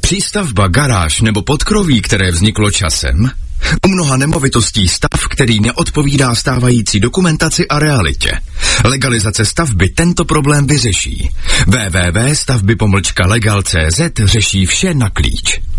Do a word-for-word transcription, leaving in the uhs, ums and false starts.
Přístavba, garáž nebo podkroví, které vzniklo časem? U mnoha nemovitostí stav, který neodpovídá stávající dokumentaci a realitě. Legalizace stavby tento problém vyřeší. w w w tečka stavby pomlčka legal tečka c z řeší vše na klíč.